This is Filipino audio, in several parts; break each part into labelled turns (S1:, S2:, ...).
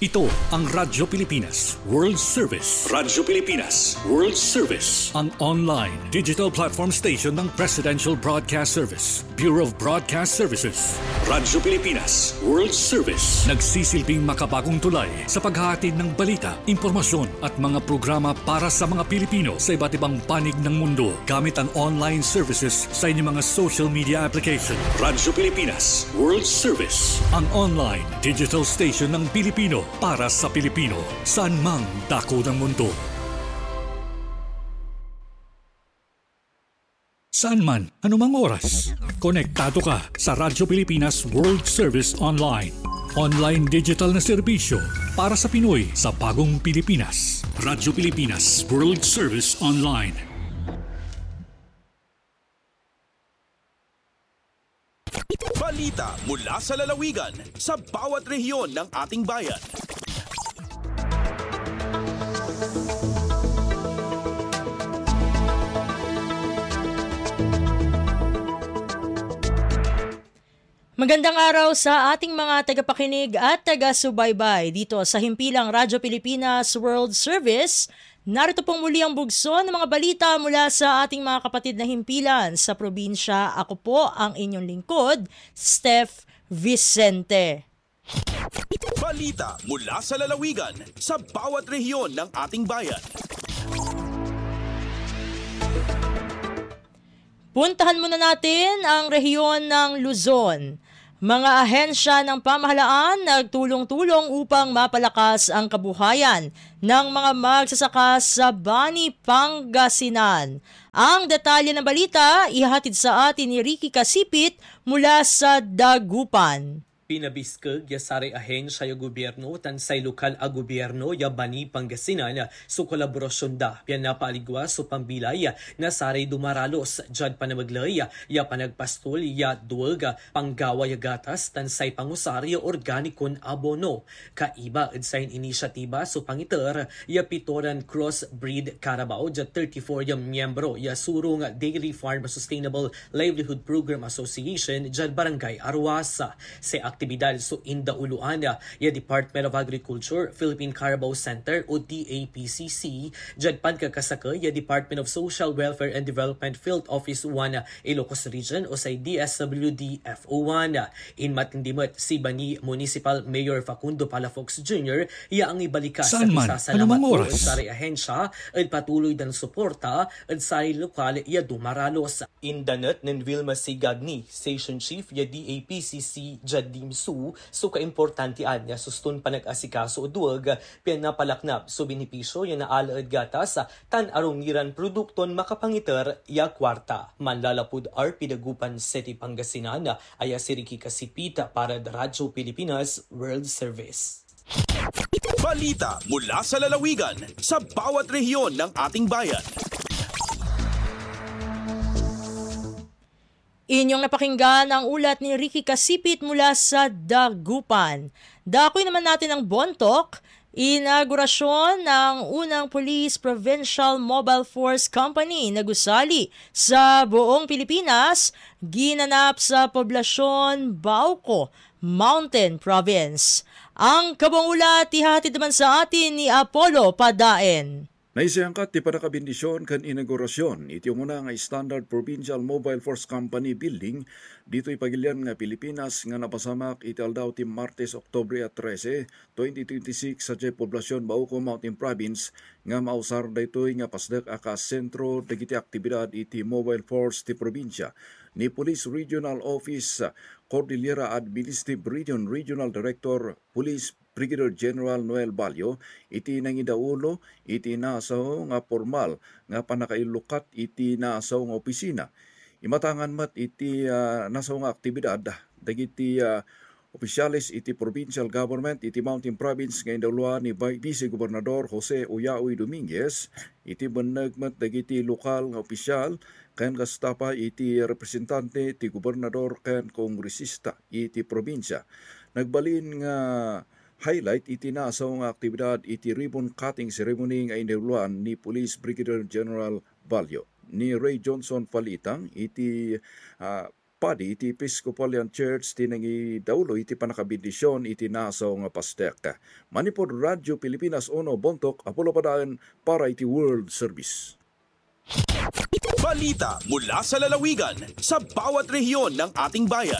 S1: Ito ang Radyo Pilipinas World Service. Radyo Pilipinas World Service. Ang online digital platform station ng Presidential Broadcast Service, Bureau of Broadcast Services. Radyo Pilipinas World Service. Nagsisilbing makabagong tulay sa paghahatid ng balita, impormasyon at mga programa para sa mga Pilipino sa iba't ibang panig ng mundo gamit ang online services sa inyong mga social media application. Radyo Pilipinas World Service. Ang online digital station ng Pilipino para sa Pilipino, saan mang dako ng mundo. Saan man, anumang oras, konektado ka sa Radyo Pilipinas World Service Online. Online digital na serbisyo para sa Pinoy sa bagong Pilipinas. Radyo Pilipinas World Service Online.
S2: Balita mula sa lalawigan sa bawat rehiyon ng ating bayan.
S3: Magandang araw sa ating mga tagapakinig at taga-subaybay dito sa himpilang Radyo Pilipinas World Service. Narito pong muli ang bugso ng mga balita mula sa ating mga kapatid na himpilan sa probinsya. Ako po ang inyong lingkod, Steph Vicente.
S2: Balita mula sa lalawigan sa bawat rehiyon ng ating bayan.
S3: Puntahan muna natin ang rehiyon ng Luzon. Mga ahensya ng pamahalaan nagtulong-tulong upang mapalakas ang kabuhayan ng mga magsasaka sa Bani, Pangasinan. Ang detalye ng balita ihatid sa atin ni Ricky Kasipit mula sa Dagupan.
S4: Pinabiskag ya sari ahensya ya gobyerno tansay lokal a gobyerno ya Bani, Pangasinan so kolaborasyon da pian napaaligwa so pambilay na sari dumaralos jad panamaglay ya panagpastol ya duwag panggawa ya gatas tansay pangusarya organikon abono kaiba edsain inisyatiba so pangiter ya pitoran crossbreed Carabao ja 34 ya miyembro ya surong Daily Farm Sustainable Livelihood Program Association jad Barangay Arwasa sa aktibidad so indauluan ya Department of Agriculture, Philippine Carabao Center o DAPCC, jadpan kakasaka ya Department of Social Welfare and Development Field Office 1 Ilocos Region o sa DSWD FO1. In matindimot si Bani Municipal Mayor Facundo Palafox Jr. ya ang ibalikas
S1: saan man,
S4: isasalamat
S1: anumang
S4: o
S1: oras.
S4: sa ahensya at patuloy dan suporta at sa lokal ya dumaralos. Indanat ng Vilma Sigagni, Station Chief ya DAPCC Jadim Su, so kaimportantian niya sustun panag-asikaso o duwag pinapalaknap so benepisyo ya naalaad gatas tan arumiran produkton makapangiter ya kwarta. Manlalapud RP Dagupan City, Pangasinan, aya si Ricky Kasipit para Radyo Pilipinas World Service.
S2: Balita mula sa lalawigan sa bawat rehiyon ng ating bayan.
S3: Inyong napakinggan ang ulat ni Ricky Kasipit mula sa Dagupan. Dakoy naman natin ang Bontoc. Inaugurasyon ng unang Police Provincial Mobile Force Company na gusali sa buong Pilipinas, ginanap sa poblasyon Bauco, Mountain Province. Ang kabuang ulat ihatid naman sa atin ni Apollo Padaen.
S5: Naisayangkat ti panakabindisyon kan inaugurasyon iti una nga Standard Provincial Mobile Force Company Building dito ipagilian nga Pilipinas nga napasamak iti aldaw ti Martes, Oktubre 13, 2026 sa Jay Poblasyon Bauco Mountain Province nga mausar daytoy nga pasdak aka sentro dagiti aktibidad iti Mobile Force ti probinsya ni Police Regional Office Cordillera Administrative Region Regional Director Police Brigadier General Noel Balyo iti nangidaulo iti naasaw nga formal nga panakailukat iti naasaw nga opisina. Imatangan mat iti naasaw nga aktibidad dagiti opisyalis iti provincial government iti Mountain Province nga indauloan ni Vice Gobernador Jose Uyaoy Dominguez iti banagmat dagiti lokal nga opisyal ken kastapa iti representante ti gobernador ken kongresista iti probinsya. Nagbalin nga highlight iti naasaw nga aktibidad iti ribbon cutting ceremony nga indauloan ni Police Brigadier General Balyo. Ni Ray Johnson Palitang iti padi iti Episcopalian Church tinangi daulo iti panakabindisyon iti nasaw nga pastek. Manipod Radyo Pilipinas Uno Bontok, Apollo Padaan para iti World Service.
S2: Balita mula sa lalawigan sa bawat rehiyon ng ating bayan.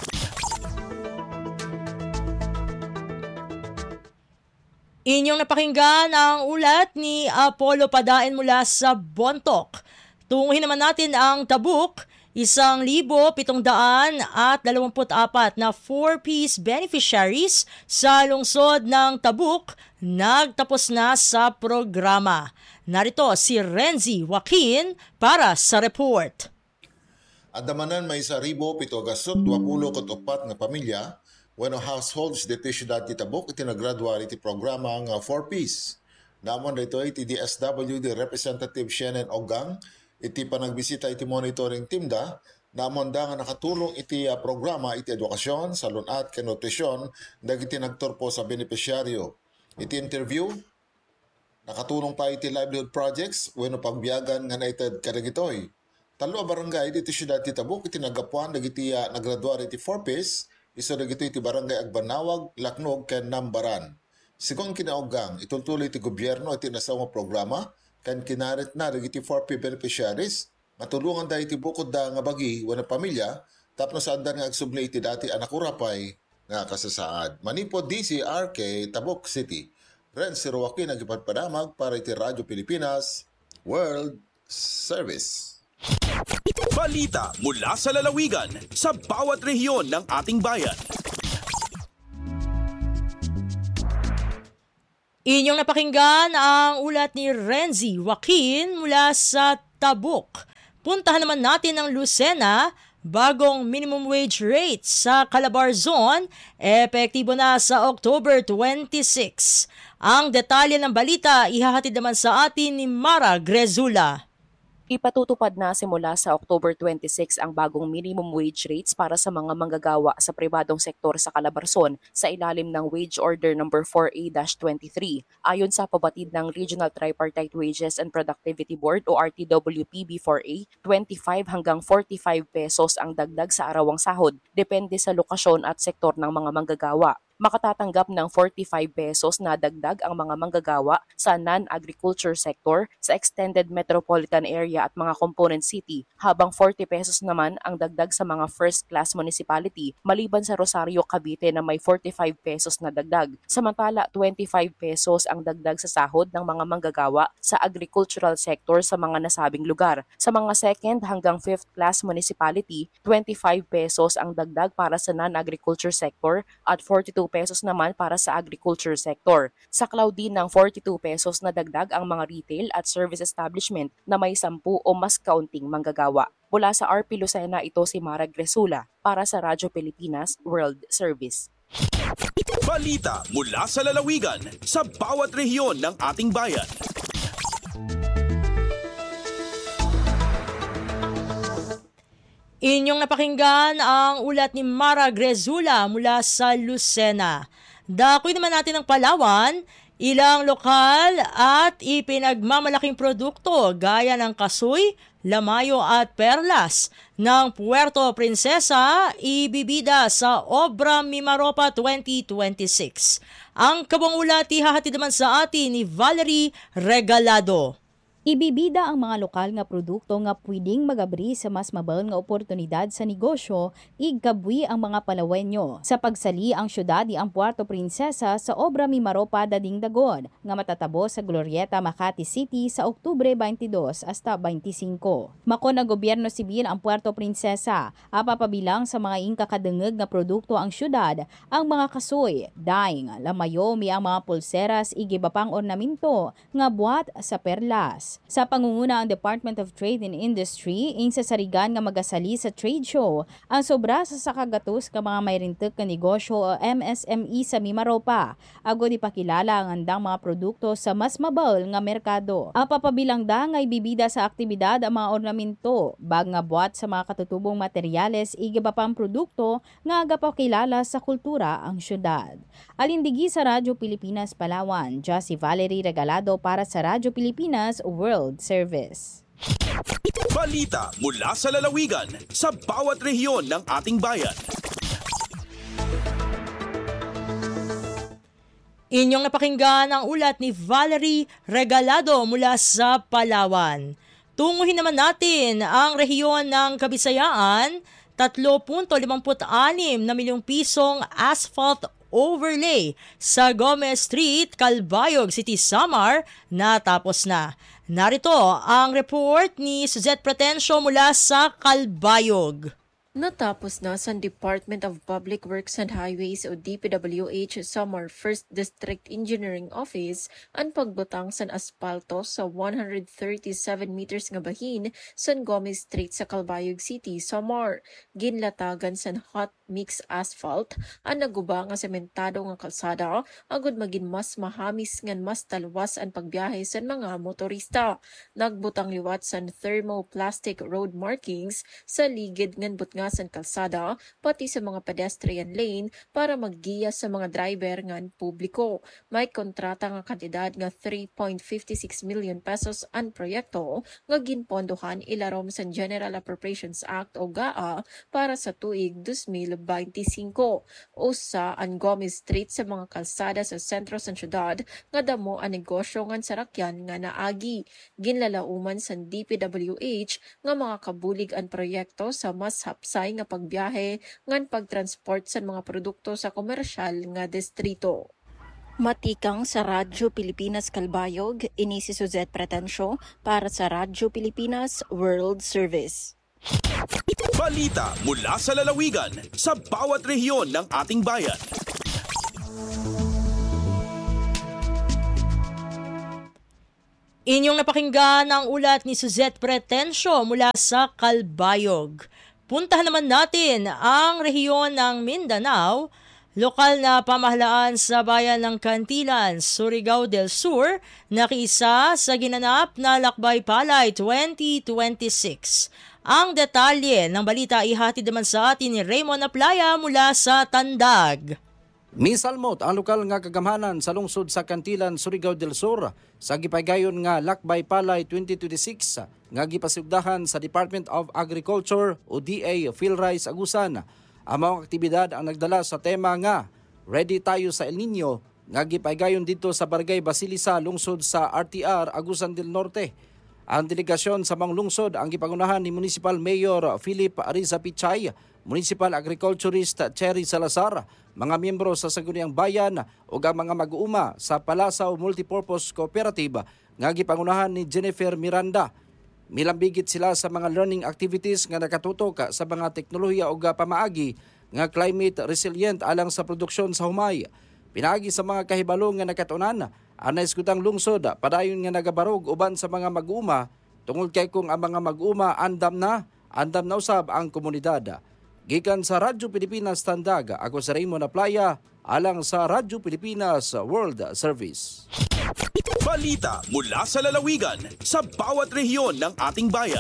S3: Inyong napakinggan ang ulat ni Apollo Padain mula sa Bontok. Tunguhin naman natin ang Tabuk, 1,724 na 4-piece beneficiaries sa lungsod ng Tabuk nagtapos na sa programa. Narito si Renzi Joaquin para sa report.
S6: Andamanan may 1,724 nga pamilya when households dito siyudad ti Tabuk iti naggraduate iti programa nga 4-piece. Namon dito iti DSWD Representative Shannon Ogang iti panagbisita iti monitoring team da namon da nga nakatulong iti programa iti edukasyon, salon at nutrisyon dagiti nagturpo sa benepisyaryo. Iti interview nakatulong pa iti livelihood projects wenno pagbiyagan nga naited kadagitoy. Talo barangay dito siyudad ti Tabuk iti nagapuan dagiti naggraduate iti 4-piece. Iso dagito iti barangay Agbanawag, Laknog, ken Nambaran. Sigon kinaogang, itultuloy iti gobyerno iti nasaw nga programa, ken kinarit na dagiti 4P beneficiaries, matulungan da iti bukod da nga bagi wala pamilya, tapno sa andan nga agsubli iti dati anak urapay nga kasasaad. Manipod DCRK, Tabuk City. Renzi Joaquin nagipagpadamag para iti Radyo Pilipinas World Service.
S2: Balita mula sa lalawigan sa bawat rehiyon ng ating bayan.
S3: Inyong napakinggan ang ulat ni Renzi Joaquin mula sa Tabuk. Puntahan naman natin ang Lucena. Bagong minimum wage rate sa Calabar Zone, epektibo na sa October 26. Ang detalye ng balita ihahatid naman sa atin ni Mara Grezula.
S7: Ipatutupad na simula sa October 26 ang bagong minimum wage rates para sa mga manggagawa sa pribadong sektor sa Calabarzon sa ilalim ng Wage Order No. 4A-23. Ayon sa pabatid ng Regional Tripartite Wages and Productivity Board o RTWPB4A, 25 hanggang 45 pesos ang dagdag sa arawang sahod, depende sa lokasyon at sektor ng mga manggagawa. Makatatanggap ng 45 pesos na dagdag ang mga manggagawa sa non-agriculture sector sa extended metropolitan area at mga component city, habang 40 pesos naman ang dagdag sa mga first-class municipality maliban sa Rosario, Cavite na may 45 pesos na dagdag. Samantala, 25 pesos ang dagdag sa sahod ng mga manggagawa sa agricultural sector sa mga nasabing lugar. Sa mga second hanggang 5th class municipality, 25 pesos ang dagdag para sa non-agriculture sector at 42 pesos naman para sa agriculture sector. Sa Claudine ng 42 pesos na dagdag ang mga retail at service establishment na may 10 o mas kaunting manggagawa. Mula sa RP Lucena, ito si Mara Grezula para sa Radyo Pilipinas World Service.
S2: Balita mula sa lalawigan sa bawat rehiyon ng ating bayan.
S3: Inyong napakinggan ang ulat ni Mara Grezula mula sa Lucena. Dakoy naman natin ang Palawan, ilang lokal at ipinagmamalaking produkto gaya ng kasoy, lamayo at perlas ng Puerto Princesa ibibida sa Obra Mimaropa 2026. Ang kabang ulat ihahatid naman sa atin ni Valerie Regalado.
S8: Ibibida ang mga lokal nga produkto nga pwedeng magabri sa mas mabal nga oportunidad sa negosyo, igkabwi ang mga Palawenyo. Sa pagsali ang syudad ang Puerto Princesa sa Obra Mimaropa Dading Dagon nga matatabo sa Glorieta, Makati City sa Oktubre 22 hasta 25. Makon ang gobyerno sibil ang Puerto Princesa, apapabilang sa mga inkakadengeg nga produkto ang syudad, ang mga kasoy, daing, lamayo, ang mga pulseras, igibapang ornamento nga buhat sa perlas. Sa pangunguna ang Department of Trade and Industry, ing sa sarigan nga magasali sa trade show, ang sobra sa sakagatos ka mga mayrintek nga negosyo o MSME sa Mimaropa, agod ipakilala ang andang mga produkto sa mas mabal nga merkado. Ang papabilang da nga ibibida sa aktibidad ang mga ornamento, bag nga buhat sa mga katutubong materyales, igibapang produkto nga agapakilala sa kultura ang syudad. Alindigi sa Radyo Pilipinas Palawan, Josie Valerie Regalado para sa Radyo Pilipinas World Service.
S2: Balita mula sa lalawigan sa bawat rehiyon ng ating bayan.
S3: Inyong napakinggan ang ulat ni Valerie Regalado mula sa Palawan. Tunguhin naman natin ang rehiyon ng Kabisayaan, 3.56 na milyong pisong asphalt overlay sa Gomez Street, Calbayog City, Samar, natapos na. Narito ang report ni Suzette Pretencio mula sa Calbayog.
S9: Natapos na sa Department of Public Works and Highways o DPWH Samar 1st District Engineering Office ang pagbutang sa aspalto sa 137 meters nga bahin sa Gomez Street sa Calbayog City, Samar. Ginlatagan sa hot mix asphalt ang naguba nga sementado nga kalsada agud maging mas mahamis ngan mas talwas ang pagbiyahe sa mga motorista. Nagbutang liwat sa thermoplastic road markings sa ligid ngan butnga sa kalsada pati sa mga pedestrian lane para maggiya sa mga driver ngan publiko. May kontrata nga kantidad nga 3.56 million pesos ang proyekto nga ginpondohan ilarom sa General Appropriations Act o GAA para sa tuig 2025. Usa ang Gomez Street sa mga kalsada sa sentro sa syudad nga damo ang negosyo ngan sarakyan nga naagi. Ginlalauman sa DPWH nga mga kabulig ang proyekto sa mas hapsay nga pagbiyahe ngan pagtransport sa mga produkto sa komersyal nga distrito. Matikang sa Radyo Pilipinas Calbayog, ini si Suzette Pretencio para sa Radyo Pilipinas World Service.
S2: Balita mula sa lalawigan sa bawat rehiyon ng ating bayan.
S3: Inyong napakinggan ang ulat ni Suzette Pretencio mula sa Calbayog. Puntahan naman natin ang rehiyon ng Mindanao. Lokal na pamahalaan sa bayan ng Cantilan, Surigao del Sur, nakiisa sa ginanap na Lakbay Palay 2026. Ang detalye ng balita ihatid naman sa atin ni Raymond Aplaya mula sa Tandag.
S10: Misalmot ang lokal nga kagamhanan sa lungsod sa Cantilan, Surigao del Sur sa gipaygayon nga Lakbay Palay 2026 nga gipasugdahan sa Department of Agriculture o DA PhilRice Agusan. Ang mga aktibidad ang nagdala sa tema nga Ready Tayo sa El Nino nga gipaygayon dito sa Barangay Basilisa, lungsod sa RTR Agusan del Norte. Ang delegasyon sa mga lungsod ang gipangunahan ni Municipal Mayor Philip Ariza Pichay, Municipal Agriculturist Cherry Salazar, mga miyembro sa Sangguniang Bayan o ang mga mag-uuma sa Palasaw Multipurpose Cooperative nga gipangunahan ni Jennifer Miranda. Milambigit sila sa mga learning activities nga nakatutok sa mga teknolohiya o pamaagi nga climate resilient alang sa produksyon sa humay. Pinagi sa mga kahibalo nga nakatunan, ang naisgutang lungsod padayon nga nagabarog uban sa mga mag-uuma tungod kay kung ang mga mag-uuma andam na usab ang komunidad. Gikan sa Radyo Pilipinas Tandag, ako si Raymond Aplaya, alang sa Radyo Pilipinas World Service.
S2: Balita mula sa lalawigan sa bawat rehiyon ng ating bayan.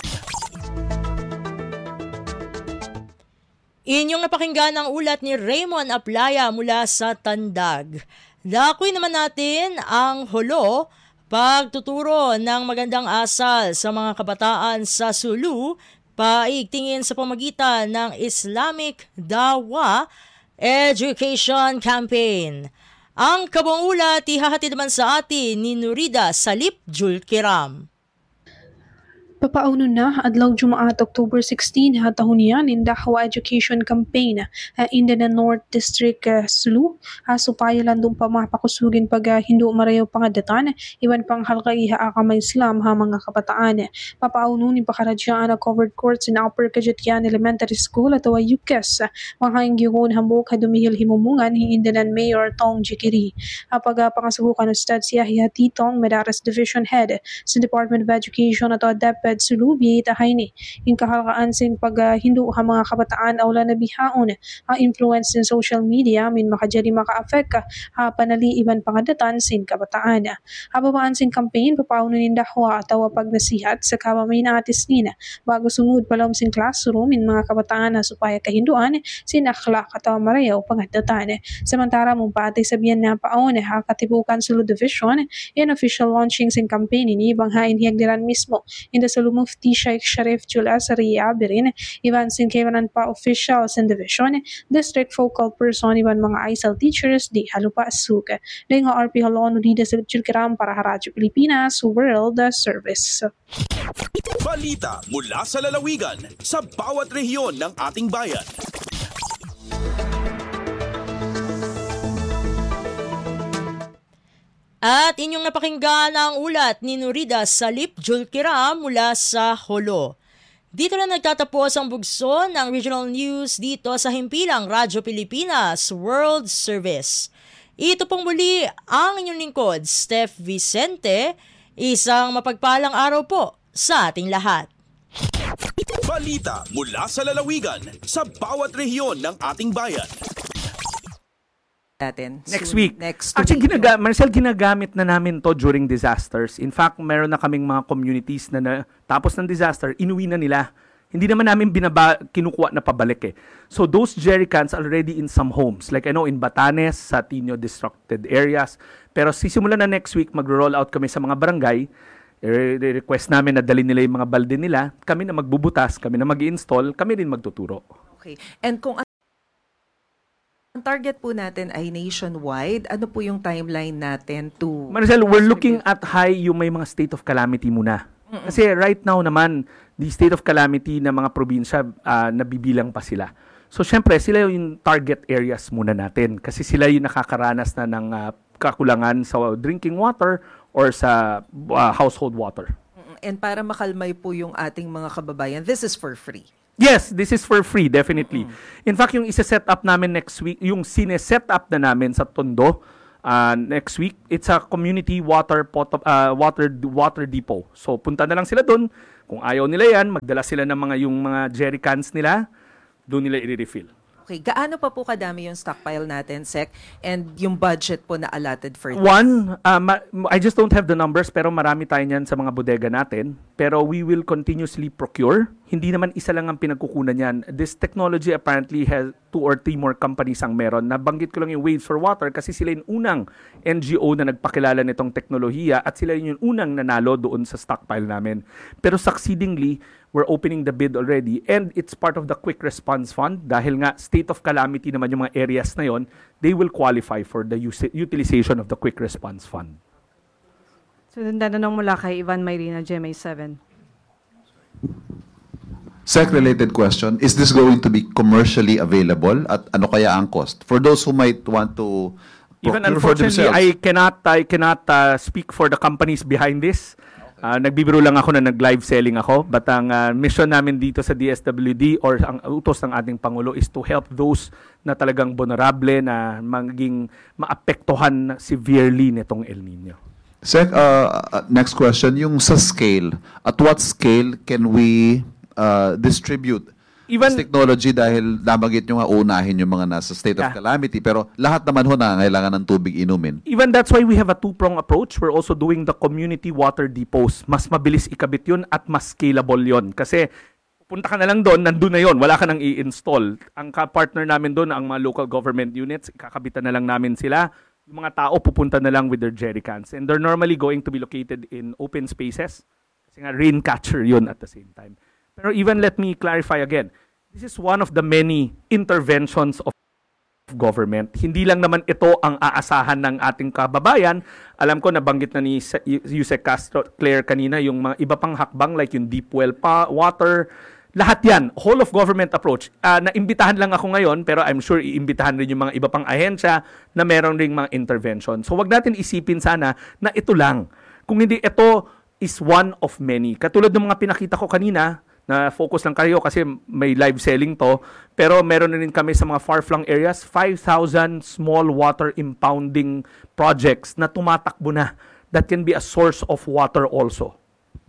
S3: Inyong napakinggan ang ulat ni Raymond Aplaya mula sa Tandag. Dakoy naman natin ang hulo, pagtuturo ng magandang asal sa mga kabataan sa Sulu, paigtingin sa pamagitan ng Islamic Dawa Education Campaign. Ang kabuang ulat ihahatid naman sa atin ni Nurida Salip Julkiram.
S11: Papauno na adlaw Jumaat October 16 hatahon niyan in Dawa Education Campaign in the North District Sulu. Supaya landong pa mapakusugin pag hindu marayo pangadatan iwan pang halkaiha akama Islam ha mga kabataan. Papauno ni pakaradyaan na covered courts in Upper Kajatian Elementary School at UKES. Mga ingyuhon hambok hadumihil himumungan hiindanan Mayor Tong Jikiri. Pag pangasuhukan ustad siya hihatitong Medaras Division Head sa Department of Education at DepEd Ped Sulubi itahay ni. Yung kahalakaan sin pag hindu ha mga kabataan awla na bihaon influence in social media min makajadi maka-affect panali iban pangadatan sin kabataan. Hababaan sin campaign papauno nin dahwa atawa pag nasihat sa kamamay na atis nina bago sungod palawm sin classroom min mga kabataan na supaya kahinduan sin akhlak atawa marayaw pangadatan. Samantara mong patay sabihan na paon katibukan Sulu Division in official launching sin campaign ini banghain hiyagdiran mismo in the Sulu Mufti Sheikh Sharif Julas Riyabirin iban sin kewanan pa officials in division district focal person iban mga ISL teachers di halupa suka dengan RP Holon di Silipchul Kiram para Radyo Pilipinas World Service.
S2: Balita mula sa lalawigan sa bawat rehiyon ng ating bayan.
S3: At inyong napakinggan ang ulat ni Nurida Salip Julkiram mula sa Holo. Dito na nagtatapos ang bugso ng regional news dito sa himpilang Radyo Pilipinas World Service. Ito pong muli ang inyong lingkod, Steph Vicente. Isang mapagpalang araw po sa ating lahat.
S2: Balita mula sa lalawigan sa bawat rehiyon ng ating bayan.
S12: Next week. Actually, Marcel, ginagamit na namin to during disasters. In fact, meron na kaming mga communities na tapos ng disaster, inuwi na nila. Hindi naman namin kinukuha na pabalik eh. So those jerry cans already in some homes. Like I know in Batanes, sa Tino distracted areas. Pero sisimulan na next week, mag-roll out kami sa mga barangay. Request namin na dalhin nila yung mga balde nila. Kami na magbubutas, kami na mag-install, kami rin magtuturo.
S13: Okay. And kung ang target po natin ay nationwide, ano po yung timeline natin to...
S12: Marcel, we're looking at yung may mga state of calamity muna. Kasi right now naman, the state of calamity na mga probinsya, nabibilang pa sila. So syempre, sila yung target areas muna natin. Kasi sila yung nakakaranas na ng kakulangan sa drinking water or sa household water.
S13: And para makalmay po yung ating mga kababayan, this is for free.
S12: Yes, this is for free, definitely. In fact, yung isa-set up namin next week, yung sine-set up na namin sa Tondo next week, it's a community water depot. So punta na lang sila doon. Kung ayaw nila yan, magdala sila ng yung mga jerry cans nila, doon nila i-refill.
S13: Okay, gaano pa po kadami yung stockpile natin, Sec? And yung budget po na allotted for this?
S12: I just don't have the numbers, pero marami tayo niyan sa mga bodega natin. Pero we will continuously procure. Hindi naman isa lang ang pinagkukunan niyan. This technology apparently has 2 or 3 more companies ang meron. Nabanggit ko lang yung Waves for Water kasi sila yung unang NGO na nagpakilala nitong teknolohiya at sila yung unang nanalo doon sa stockpile namin. Pero succeedingly, we're opening the bid already and it's part of the Quick Response Fund dahil nga state of calamity naman yung mga areas na yon, they will qualify for the utilization of the Quick Response Fund.
S14: So, tanong mula kay Ivan Mayrina, GMA 7.
S15: Sec-related question, is this going to be commercially available at ano kaya ang cost? For those who might want to
S12: Even
S15: procure for
S12: unfortunately,
S15: themselves.
S12: I cannot speak for the companies behind this. Nagbibiro lang ako na nag-live selling ako. But ang mission namin dito sa DSWD or ang utos ng ating Pangulo is to help those na talagang vulnerable na maging maapektuhan severely nitong El Nino.
S15: Sec, next question, yung sa scale, at what scale can we distribute this technology dahil nabanggit nyo nga unahin yung mga nasa state of calamity pero lahat naman ho na kailangan ng tubig inumin.
S12: Even that's why we have a two-prong approach. We're also doing the community water depots. Mas mabilis ikabit yun at mas scalable yun. Kasi pupunta ka na lang doon, nandun na yun, wala ka nang i-install. Ang partner namin doon, ang mga local government units, kakabitan na lang namin sila. Yung mga tao pupunta na lang with their jerry cans. And they're normally going to be located in open spaces. Kasi nga rain catcher yun at the same time. Pero even let me clarify again, this is one of the many interventions of government. Hindi lang naman ito ang aasahan ng ating kababayan. Alam ko nabanggit na ni Yusek Castro Claire kanina yung mga iba pang hakbang like yung deep well water. Lahat yan, whole of government approach. Naimbitahan lang ako ngayon pero I'm sure iimbitahan rin yung mga iba pang ahensya na meron ring mga intervention. So wag natin isipin sana na ito lang. Kung hindi, ito is one of many. Katulad ng mga pinakita ko kanina, na focus lang kayo kasi may live selling to. Pero meron na rin kami sa mga far-flung areas, 5,000 small water impounding projects na tumatakbo na that can be a source of water also.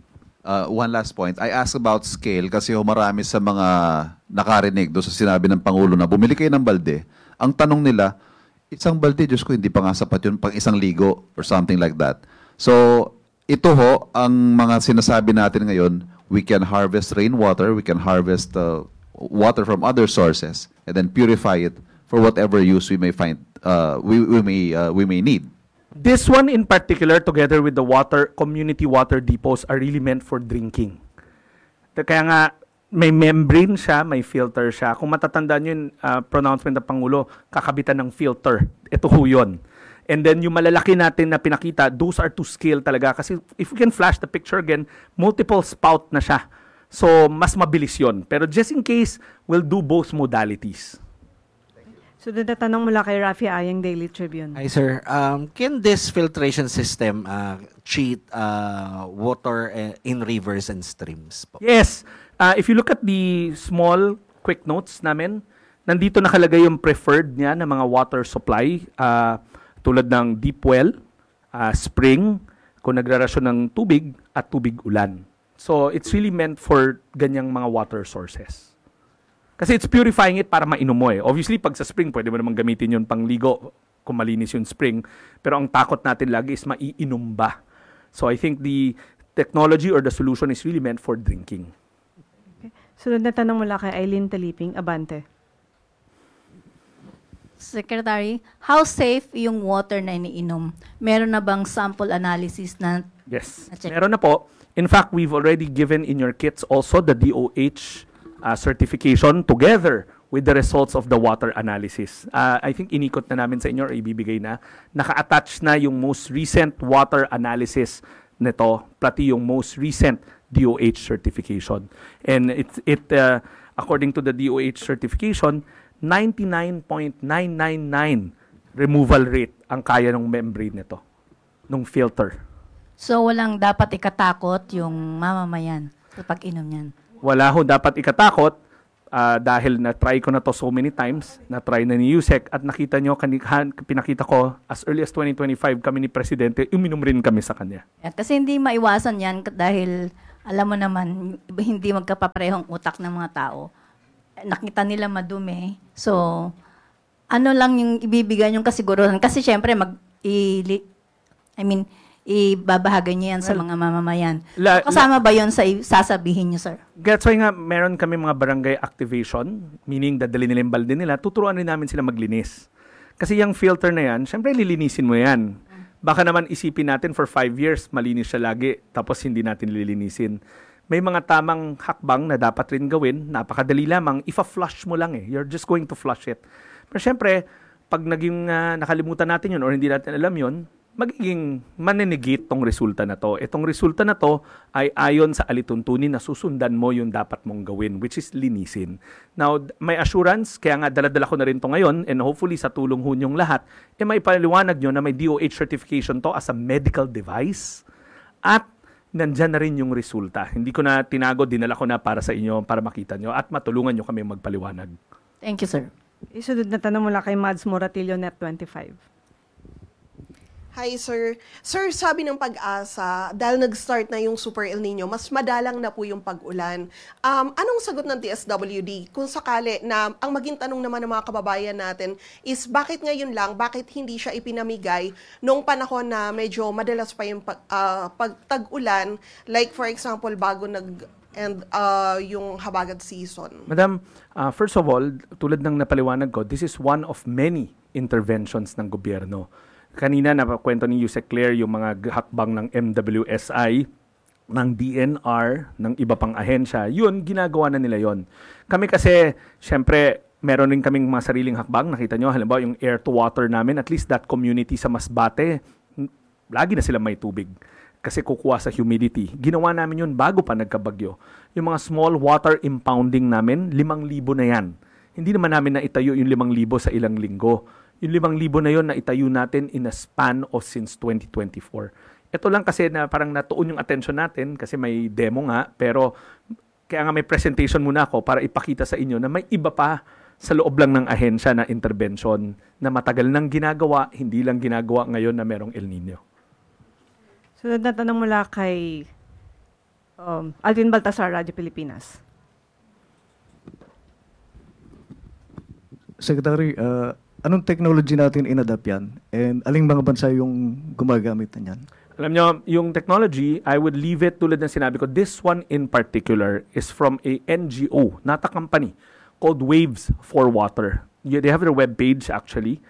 S15: one last point. I asked about scale kasi marami sa mga nakarinig doon sa sinabi ng Pangulo na bumili kayo ng balde. Ang tanong nila, isang balde, Diyos ko, hindi pa nga sapat yun pang isang ligo or something like that. So, ito ho, ang mga sinasabi natin ngayon, we can harvest rainwater, we can harvest water from other sources, and then purify it for whatever use we may find, we may need.
S12: This one in particular, together with the community water depots, are really meant for drinking. Kaya nga, may membrane siya, may filter siya. Kung matatandaan yun, pronouncement ng Pangulo, kakabitan ng filter. Ito ho yun. And then yung malalaki natin na pinakita, those are to scale talaga. Kasi if we can flash the picture again, multiple spout na siya. So, mas mabilis yun. Pero just in case, we'll do both modalities.
S14: So, tatanong mula kay Rafi Ayang, Daily Tribune.
S10: Hi, sir. Can this filtration system treat water in rivers and streams?
S12: Yes. If you look at the small quick notes namin, nandito nakalagay yung preferred niya na mga water supply, tulad ng deep well, spring, kung nagrarasyon ng tubig, at tubig ulan. So, it's really meant for ganyang mga water sources. Kasi it's purifying it para mainom mo eh. Obviously, pag sa spring, pwede mo naman gamitin yun pang ligo kung malinis yung spring. Pero ang takot natin lagi is maiinom ba. So, I think the technology or the solution is really meant for drinking.
S14: Okay. Sunod na tanong mula kay Eileen Taliping, Abante.
S16: Secretary, how safe yung water na iniinom? Meron na bang sample analysis na?
S12: Yes, meron na po. In fact, we've already given in your kits also the DOH certification together with the results of the water analysis. I think inikot na namin sa inyo or ibibigay na. Naka-attach na yung most recent water analysis nito, pati yung most recent DOH certification. And according to the DOH certification, 99.999 removal rate ang kaya ng membrane nito, nung filter.
S16: So, walang dapat ikatakot yung mamamayan sa pag-inom niyan?
S12: Wala ho dapat ikatakot dahil na-try ko na to so many times, na-try na ni Yusek at nakita nyo, pinakita ko as early as 2025 kami ni Presidente, uminom rin kami sa kanya.
S16: Kasi hindi maiwasan yan dahil alam mo naman, hindi magkapaparehong utak ng mga tao. Nakita nila madumi. So, ano lang yung ibibigay yung kasiguruhan? Kasi syempre, ibabahagi niyo yan sa mga mamamayan. Kasama ba yun sa sasabihin niyo, sir?
S12: That's why nga, meron kami mga barangay activation, meaning dadali nila yung balde nila, tuturuan rin namin sila maglinis. Kasi yung filter na yan, syempre lilinisin mo yan. Baka naman isipin natin for 5 years, malinis siya lagi, tapos hindi natin lilinisin. May mga tamang hakbang na dapat rin gawin, napakadali lamang, ifa-flush mo lang eh. You're just going to flush it. Pero syempre, pag naging nakalimutan natin yun or hindi natin alam yun, magiging maninegate tong resulta na to. Itong resulta na to ay ayon sa alituntunin na susundan mo yung dapat mong gawin, which is linisin. Now, may assurance, kaya nga daladala ko na rin to ngayon and hopefully sa tulong ho nyong lahat, may paliwanag nyo na may DOH certification to as a medical device at nandyan na rin yung resulta. Hindi ko na tinago, dinala ko na para sa inyo, para makita nyo at matulungan nyo kami magpaliwanag.
S16: Thank you, sir.
S14: Isunod na tanong mula kay Mads Moratillo, Net25.
S17: Hi, sir. Sir, sabi ng Pag-asa, dahil nag-start na yung Super El Nino, mas madalang na po yung pag-ulan. Anong sagot ng DSWD? Kung sakali na ang maging tanong naman ng mga kababayan natin is bakit ngayon lang, bakit hindi siya ipinamigay nung panahon na medyo madalas pa yung pagtag-ulan, like for example, bago yung habagat season?
S12: Madam, first of all, tulad ng napaliwanag ko, this is one of many interventions ng gobyerno. Kanina napakwento ni Yusek Claire yung mga hakbang ng MWSI, ng DNR, ng iba pang ahensya. Yun, ginagawa na nila yon. Kami kasi, syempre, meron rin kaming mga sariling hakbang. Nakita nyo, halimbawa yung air to water namin, at least that community sa Masbate, lagi na sila may tubig. Kasi kukuha sa humidity. Ginawa namin yun bago pa nagkabagyo. Yung mga small water impounding namin, 5,000 na yan. Hindi naman namin naitayo yung 5,000 sa ilang linggo. Yung 5,000 na yun na itayo natin in a span of since 2024. Ito lang kasi na parang natuon yung attention natin kasi may demo nga, pero kaya nga may presentation muna ako para ipakita sa inyo na may iba pa sa loob lang ng ahensya na intervention na matagal nang ginagawa, hindi lang ginagawa ngayon na merong El Nino.
S14: Sunod na tanong mula kay Alvin Baltasar, Radyo Pilipinas.
S18: Secretary, anong technology natin inadapt yan? And aling mga bansa yung gumagamit na yan?
S12: Alam nyo, yung technology, I would leave it tulad ng sinabi ko. This one in particular is from a NGO, not a company, called Waves for Water. They have their webpage actually.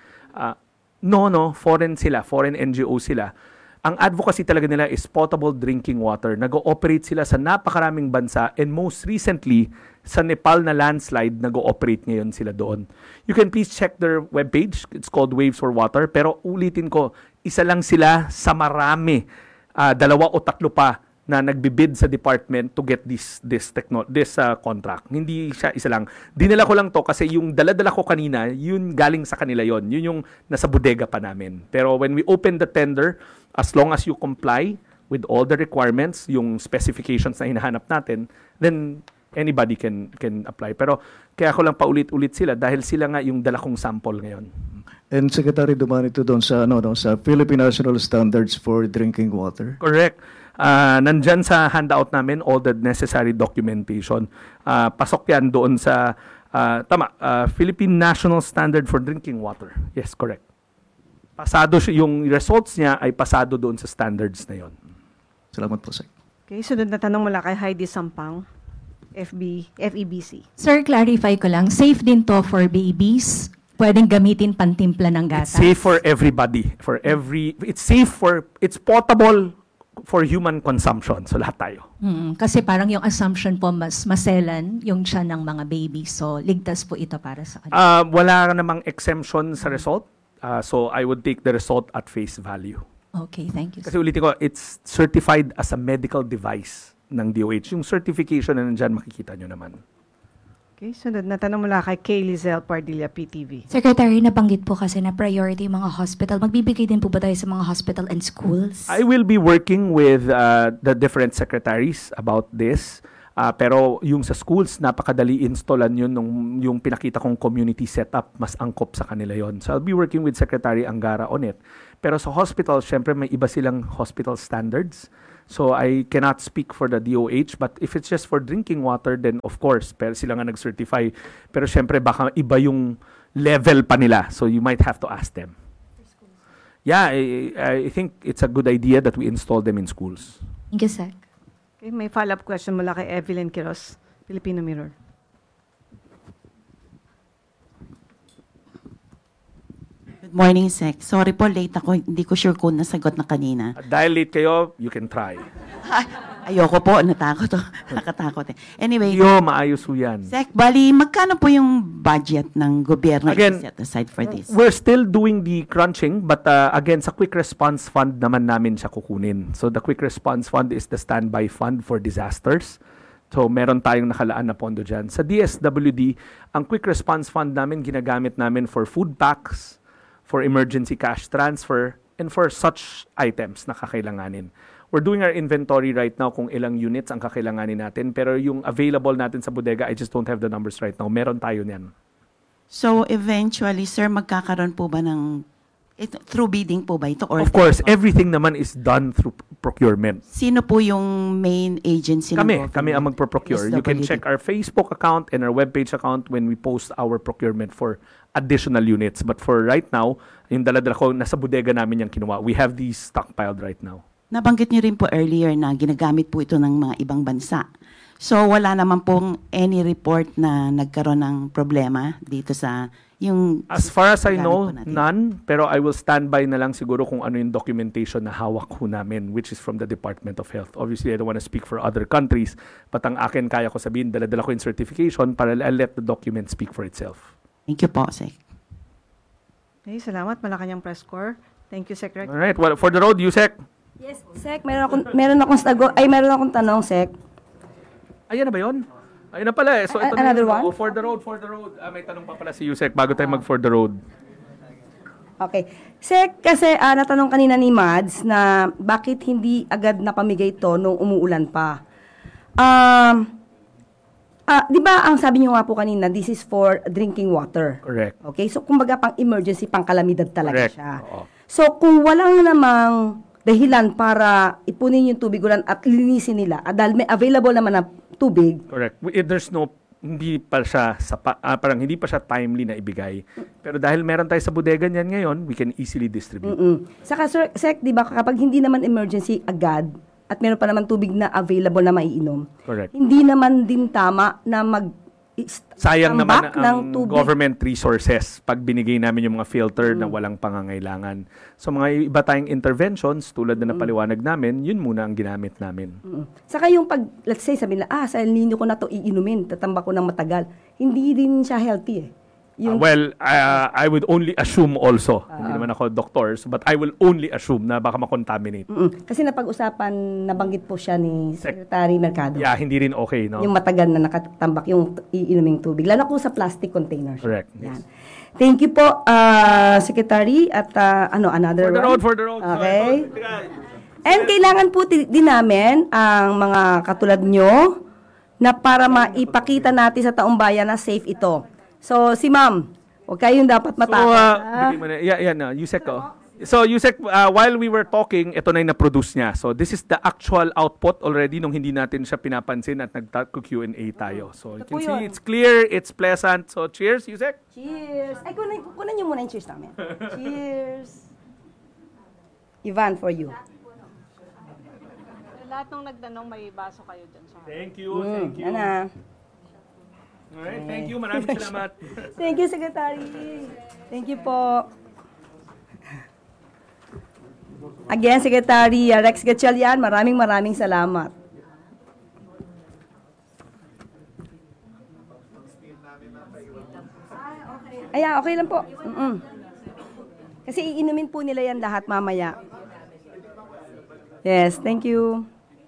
S12: Foreign sila, foreign NGO sila. Ang advocacy talaga nila is potable drinking water. Nag-ooperate sila sa napakaraming bansa and most recently, sa Nepal na landslide, nag-ooperate ngayon sila doon. You can please check their webpage. It's called Waves for Water. Pero ulitin ko, isa lang sila sa marami, 2 o 3 pa na nagbibid sa department to get this contract. Hindi siya isa lang. Dinala ko lang to kasi yung dala-dala ko kanina, yun galing sa kanila yon. Yun yung nasa bodega pa namin. Pero when we open the tender, as long as you comply with all the requirements, yung specifications na hinahanap natin, then anybody can apply. Pero kaya ko lang paulit-ulit sila dahil sila nga yung dala kong sample ngayon.
S18: And Secretary, dumaan ito doon sa sa Philippine National Standards for Drinking Water.
S12: Correct. Nandyan sa handout namin all the necessary documentation. Pasok yan doon sa Philippine National Standard for Drinking Water. Yes, correct. Pasado yung results niya ay pasado doon sa standards na yon.
S18: Salamat po, Sec.
S14: Okay, sunod na tanong mula kay Heidi Sampang, FEBC.
S19: Sir, clarify ko lang, safe din to for babies? Pwedeng gamitin pantimpla ng gatas?
S12: It's safe for everybody. It's potable for human consumption. So lahat tayo.
S19: Kasi parang yung assumption po mas maselan yung siya ng mga baby. So ligtas po ito para sa kanila.
S12: Wala namang exemption sa result. So I would take the result at face value.
S19: Okay, thank you.
S12: Kasi ulitin ko, it's certified as a medical device ng DOH. Yung certification na nandyan, makikita nyo naman.
S14: Okay, sunod na tanong mula kay Kay Lizelle Pardilla, PTV.
S20: Secretary, nabanggit po kasi na priority mga hospital. Magbibigay din po ba tayo sa mga hospital and schools?
S12: I will be working with the different secretaries about this. Pero yung sa schools, napakadali installan yun yung pinakita kong community setup, mas angkop sa kanila yon. So I'll be working with Secretary Angara on it. Pero sa hospital, syempre may iba silang hospital standards. So I cannot speak for the DOH, but if it's just for drinking water, then of course, pero sila nga nag-certify. Pero syempre baka iba yung level pa nila. So you might have to ask them. Yeah, I think it's a good idea that we install them in schools.
S20: Thank you, Sec.
S14: Okay, may follow-up question mula kay Evelyn Quiroz, Filipino Mirror.
S21: Good morning, Sec. Sorry po, late ako. Hindi ko sure kung nasagot na kanina.
S12: Dahil late kayo, you can try.
S21: Ayoko po, natakot. Nakatakot. Anyway.
S12: Maayos po yan.
S21: Sec, bali, magkano po yung budget ng gobyerno set aside for this?
S12: We're still doing the crunching, but again, sa Quick Response Fund naman namin siya kukunin. So the Quick Response Fund is the standby fund for disasters. So meron tayong nakalaan na pondo dyan. Sa DSWD, ang Quick Response Fund namin, ginagamit namin for food packs, for emergency cash transfer, and for such items na kakailanganin. We're doing our inventory right now kung ilang units ang kakailanganin natin, pero yung available natin sa bodega, I just don't have the numbers right now. Meron tayo niyan.
S21: So eventually, sir, magkakaroon po ba ng through bidding po ba ito? Or
S12: of course, everything naman is done through procurement.
S21: Sino po yung main agency?
S12: Kami ang magpo-procure. You can check our Facebook account and our webpage account when we post our procurement for additional units. But for right now, yung dala-dala ko, nasa bodega namin yung kinuha. We have these stockpiled right now.
S21: Nabanggit niyo rin po earlier na ginagamit po ito ng mga ibang bansa. So wala naman pong any report na nagkaroon ng problema dito sa yung...
S12: As far as I know, none. Pero I will stand by na lang siguro kung ano yung documentation na hawak ko namin, which is from the Department of Health. Obviously, I don't want to speak for other countries, but ang akin kaya ko sabihin, dala-dala ko yung certification para I'll let the document speak for itself.
S21: Thank you po, Sec.
S14: Okay, salamat. Malacanang Press Corps. Thank you, Secretary.
S12: All right. Well, for the road, Yusek.
S22: Yes, Sec. Meron akong tanong, Sec.
S12: Ayan na ba yun? Ayun na pala eh. So, ito
S22: another
S12: na
S22: one?
S12: For the road. May tanong pa pala si Yusek bago tayo mag for the road.
S22: Okay. Sec, kasi natanong kanina ni Mads na bakit hindi agad napamigay ito nung umuulan pa. Di ba ang sabi niyo nga po kanina, this is for drinking water.
S12: Correct.
S22: Okay, so kumbaga pang emergency, pang kalamidad talaga
S12: Correct.
S22: siya.
S12: Oo.
S22: So kung walang namang dahilan para ipunin yung tubig ulan at linisin nila. At dahil may available naman na tubig.
S12: Correct. There's no, hindi pa siya parang hindi pa siya timely na ibigay. Pero dahil meron tayo sa bodega niyan ngayon, we can easily distribute.
S22: Saka Sec, di ba, kapag hindi naman emergency agad at meron pa naman tubig na available na maiinom,
S12: correct,
S22: hindi naman din tama na
S12: sayang naman ang
S22: tubig.
S12: Government resources pag binigay namin yung mga filter na walang pangangailangan. So mga iba tayong interventions tulad na napaliwanag namin, yun muna ang ginamit namin.
S22: Saka yung pag, let's say, sabi nila, sa El Nino ko na to iinumin, tatambak ko ng matagal. Hindi din siya healthy eh.
S12: I would only assume also, hindi naman ako doctor, but I will only assume na baka makontaminate.
S22: Kasi napag-usapan, nabanggit po siya ni Secretary Mercado.
S12: Yeah, hindi rin okay, no?
S22: Yung matagal na nakatambak yung iinuming tubig, lalo kung sa plastic containers.
S12: Correct.
S22: Yan. Thank you po, Secretary, at another
S12: For the road.
S22: Okay. And kailangan po din namin ang mga katulad nyo na para maipakita natin sa taong bayan na safe ito. So, si Ma'am, huwag kayong dapat matakot.
S12: Yusek ko. So, Yusek, while we were talking, ito na yung na-produce niya. So, this is the actual output already nung hindi natin siya pinapansin at nag-Q&A tayo. So, you can see it's clear, it's pleasant. So, cheers, Yusek.
S22: Cheers. Ay, kunan niyo muna yung cheers namin. Cheers. Ivan, for you.
S14: Lahat ng nagtanong, may baso kayo dyan.
S12: Thank you, thank you.
S22: Ana.
S12: Alright, thank you. Maraming salamat.
S22: Thank you, Secretary. Thank you po. Again, Secretary Rex Gatchalian, maraming salamat. Okay lang po. Kasi iinumin po nila yan lahat mamaya. Yes, thank you.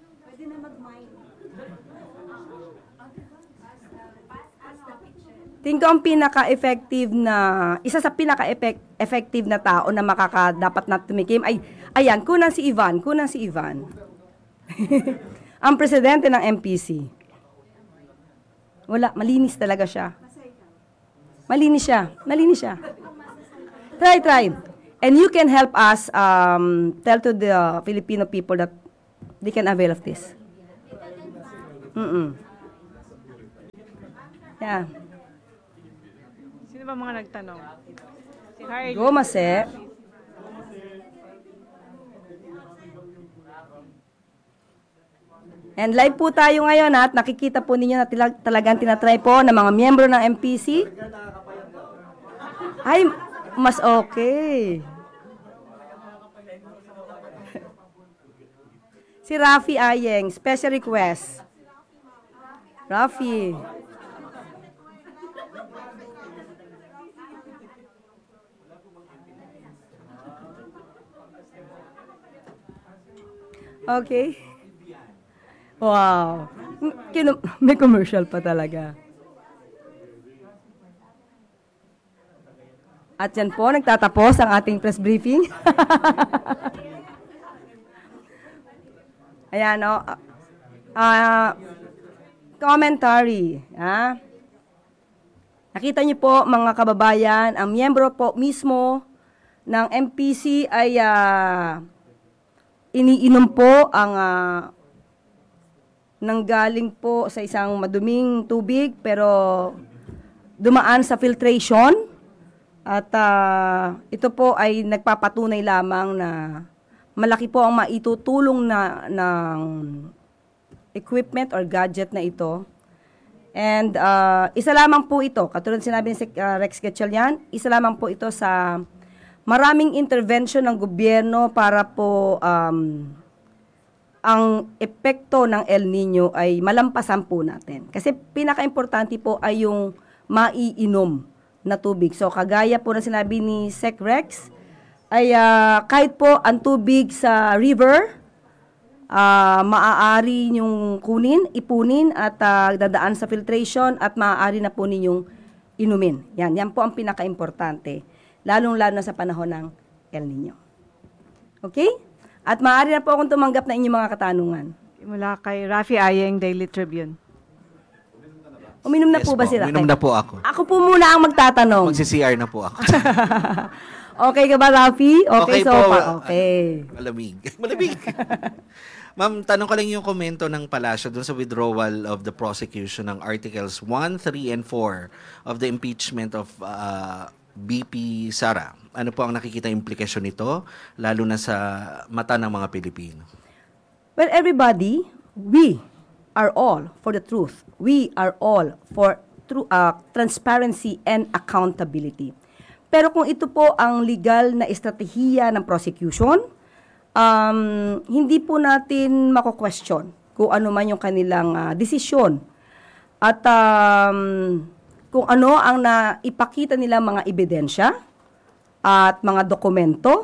S22: Tingko ang isa sa pinaka-effective na tao na dapat na tumikim ay, ayan, kunan si Ivan. Ang presidente ng MPC. Wala, malinis talaga siya. Malinis siya. Try. And you can help us tell to the Filipino people that they can avail of this. Yeah.
S14: Sino ba mga nagtanong? Si Hardy.
S22: Gomase. And live po tayo ngayon at nakikita po ninyo na talagang tinatry po ng mga miyembro ng MPC. Ay, mas okay. Si Rafi Ayeng, special request. Rafi. Okay. Wow. May commercial pa talaga. At yan po, nagtatapos ang ating press briefing. Ayan, commentary. Nakita niyo po, mga kababayan, ang miyembro po mismo ng MPC ay iniinom po ang nanggaling po sa isang maduming tubig pero dumaan sa filtration at ito po ay nagpapatunay lamang na malaki po ang maitutulong ng equipment or gadget na ito. And isa lamang po ito, katulad sinabi ni Rex Gatchalian, isa lamang po ito sa maraming intervention ng gobyerno para po ang epekto ng El Nino ay malampasan po natin. Kasi pinaka-importante po ay yung maiinom na tubig. So kagaya po na sinabi ni Sec Rex, ay kahit po ang tubig sa river, maaari nyong ipunin at dadaan sa filtration at maaari na po ninyong inumin. Yan po ang pinaka-importante. Lalong-lalo na sa panahon ng El Nino. Okay? At maaari na po akong tumanggap na inyong mga katanungan.
S14: Mula kay Rafi Ayeng, Daily Tribune.
S22: Uminom na po ba sila?
S1: Uminom na po ako.
S22: Ako po muna ang magtatanong.
S1: Magsi-CR na po ako.
S22: Okay ka ba, Rafi? Okay, so
S10: po.
S22: far. Okay.
S10: Malamig. Malamig. Ma'am, tanong ko lang yung komento ng palasyo dun sa withdrawal of the prosecution ng Articles 1, 3, and 4 of the impeachment of BP Sara. Ano po ang nakikita implikasyon nito, lalo na sa mata ng mga Pilipino?
S22: Well, everybody, we are all for the truth. We are all for transparency and accountability. Pero kung ito po ang legal na estratehiya ng prosecution, hindi po natin mako-question kung ano man yung kanilang desisyon. At kung ano ang naipakita nila mga ebidensya at mga dokumento,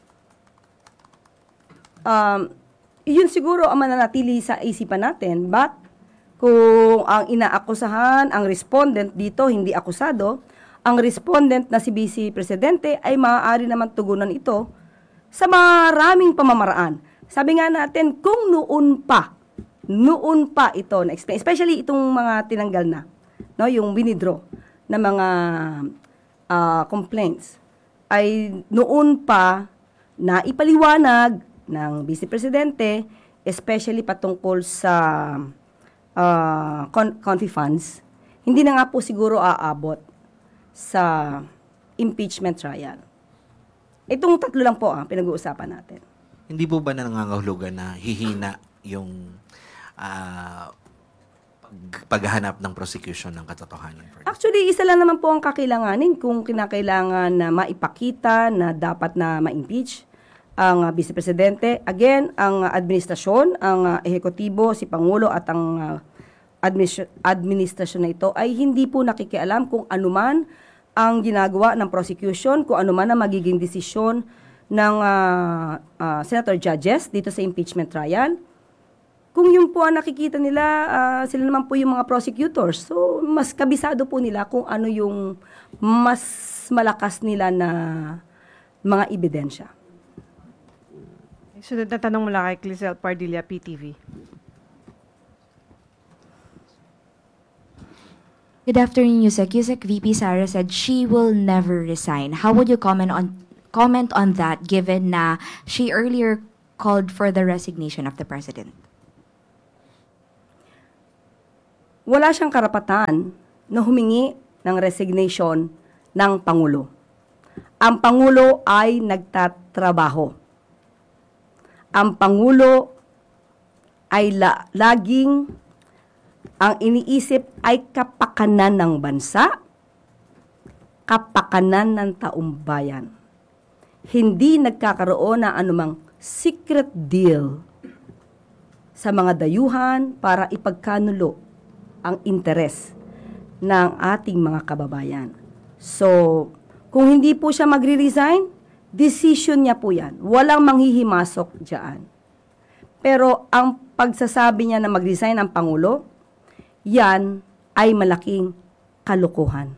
S22: yun siguro ang mananatili sa isipan natin. But kung ang inaakusahan, ang respondent dito, hindi akusado, ang respondent na si Vice Presidente ay maaari naman tugunan ito sa maraming pamamaraan. Sabi nga natin, kung noon pa ito na-explain, especially itong mga tinanggal na, no, yung winidraw na mga complaints, ay noon pa na ipaliwanag ng Vice Presidente, especially patungkol sa confi funds, hindi na nga po siguro aabot sa impeachment trial. Itong tatlo lang po pinag-uusapan natin.
S10: Hindi po ba nangangahulugan na hihina yung paghahanap ng prosecution ng katotohanan?
S22: Actually, isa lang naman po ang kakailanganin kung kinakailangan na maipakita na dapat na ma-impeach ang Vice Presidente. Again, ang administrasyon, ang ehekutibo, si Pangulo at ang administrasyon na ito ay hindi po nakikialam kung anuman ang ginagawa ng prosecution, kung ano man ang magiging desisyon ng senator judges dito sa impeachment trial. Kung yun po ang nakikita nila, sila naman po yung mga prosecutors. So, mas kabisado po nila kung ano yung mas malakas nila na mga ebidensya.
S14: Sunod na tanong mula kay Clizel Pardilla, PTV.
S20: Good afternoon, Yusek. Yusek, VP Sara said she will never resign. How would you comment on that, given na she earlier called for the resignation of the president?
S22: Wala siyang karapatan na humingi ng resignation ng Pangulo. Ang Pangulo ay nagtatrabaho. Ang Pangulo ay laging ang iniisip ay kapakanan ng bansa, kapakanan ng taong bayan. Hindi nagkakaroon ng anumang secret deal sa mga dayuhan para ipagkanulo ang interes ng ating mga kababayan. So, kung hindi po siya magre-resign, decision niya po yan. Walang manghihimasok dyan. Pero ang pagsasabi niya na mag-resign ang Pangulo, yan ay malaking kalokohan.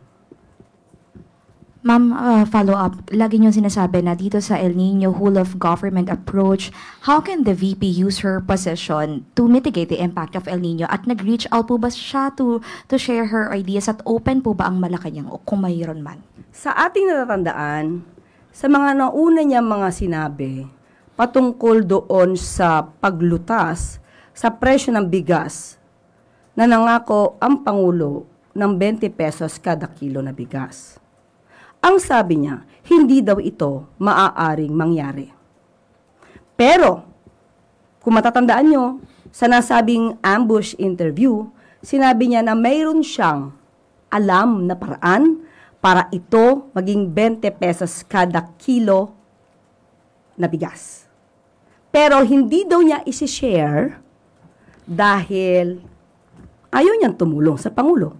S20: Ma'am, follow up. Lagi niyong sinasabi na dito sa El Nino whole of government approach, how can the VP use her position to mitigate the impact of El Nino? At nag-reach out po ba siya to share her ideas at open po ba ang Malacanang o kung mayroon man?
S22: Sa ating natatandaan, sa mga nauna niya mga sinabi patungkol doon sa paglutas sa presyo ng bigas, na nangako ang Pangulo ng 20 pesos kada kilo na bigas. Ang sabi niya, hindi daw ito maaaring mangyari. Pero, kung matatandaan nyo, sa nasabing ambush interview, sinabi niya na mayroon siyang alam na paraan para ito maging 20 pesos kada kilo na bigas. Pero hindi daw niya isi-share dahil ayaw niyang tumulong sa Pangulo.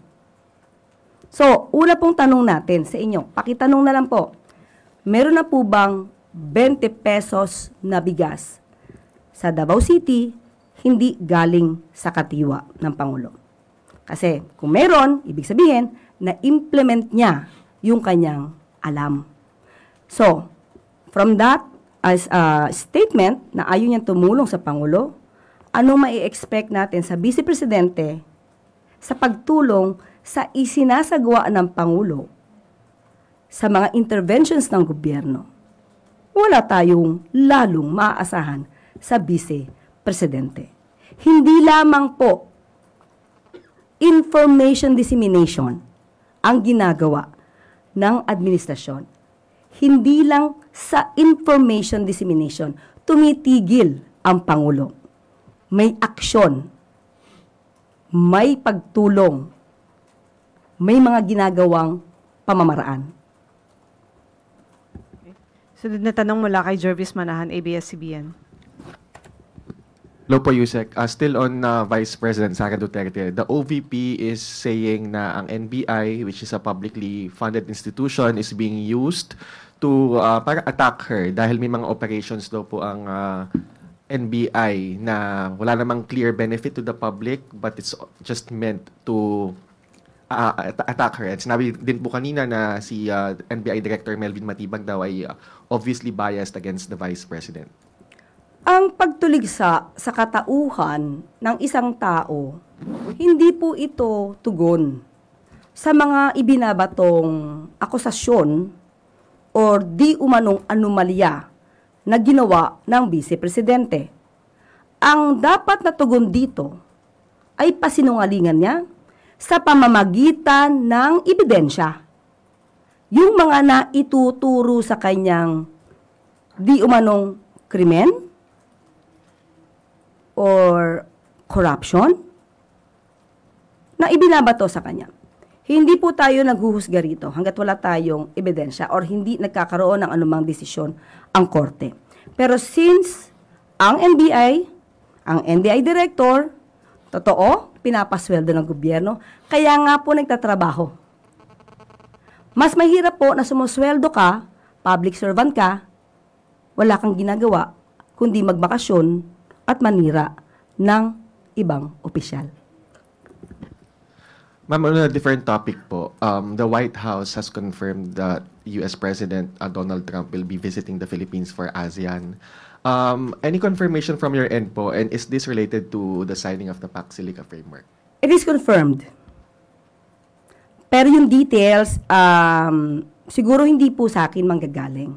S22: So, una pong tanong natin sa inyo, pakitanong na lang po, meron na po bang 20 pesos na bigas sa Davao City hindi galing sa katiwa ng Pangulo? Kasi kung meron, ibig sabihin, na-implement niya yung kanyang alam. So, from that as a statement na ayaw niyang tumulong sa Pangulo, anong mai-expect natin sa Vice Presidente sa pagtulong sa isinasagawa ng Pangulo sa mga interventions ng gobyerno, wala tayong lalong maaasahan sa Vice Presidente. Hindi lamang po information dissemination ang ginagawa ng administrasyon. Hindi lang sa information dissemination, tumitigil ang Pangulo. May aksyon, may pagtulong, may mga ginagawang pamamaraan.
S14: Sunod na tanong mula kay Jervis Manahan, ABS-CBN.
S1: Hello po, Yusek. Still on Vice President Sara Duterte, the OVP is saying na ang NBI, which is a publicly funded institution, is being used to para attack her dahil may mga operations daw po ang NBI na wala namang clear benefit to the public but it's just meant to attack her. At sinabi din po kanina na si NBI Director Melvin Matibag daw ay obviously biased against the Vice President.
S22: Ang pagtuligsa sa katauhan ng isang tao, hindi po ito tugon sa mga ibinabatong akusasyon o di umanong anomalya na ginawa ng Vice Presidente. Ang dapat na tugon dito ay pasinungalingan niya sa pamamagitan ng ebidensya. Yung mga naituturo sa kanyang di umanong krimen or corruption na ibinabato sa kanya. Hindi po tayo naghuhusga rito hanggat wala tayong ebidensya or hindi nagkakaroon ng anumang desisyon ang korte. Pero since ang NBI Director, totoo, pinapasweldo ng gobyerno, kaya nga po nagtatrabaho. Mas mahirap po na sumusweldo ka, public servant ka, wala kang ginagawa, kundi magbakasyon at manira ng ibang opisyal.
S1: Ma'am, on a different topic po, the White House has confirmed that U.S. President Donald Trump will be visiting the Philippines for ASEAN. Any confirmation from your end po, and is this related to the signing of the Pax Silica Framework?
S22: It is confirmed. Pero yung details, siguro hindi po sa akin manggagaling.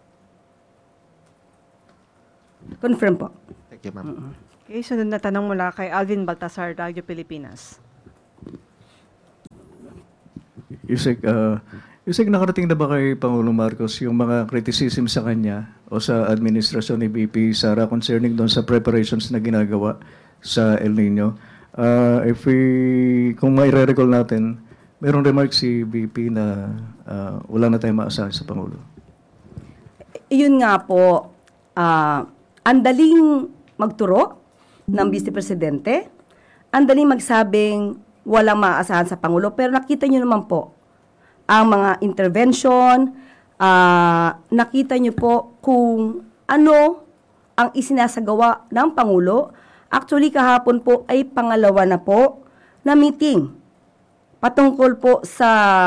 S22: Confirm po.
S1: Thank you, ma'am.
S14: Okay, sunod na tanong mula kay Alvin Baltasar, Radyo Pilipinas.
S18: Yusek, nakarating na ba kay Pangulong Marcos yung mga criticism sa kanya o sa administrasyon ni VP Sara concerning doon sa preparations na ginagawa sa El Nino? Kung mai-recall natin, mayroong remark si VP na wala na tayong maasahan sa Pangulo.
S22: Iyon nga po, ang daling magturo ng Vice Presidente, ang daling magsabing walang maaasahan sa Pangulo, pero nakita nyo naman po ang mga intervention, nakita nyo po kung ano ang isinasagawa ng Pangulo. Actually, kahapon po ay pangalawa na po na meeting patungkol po sa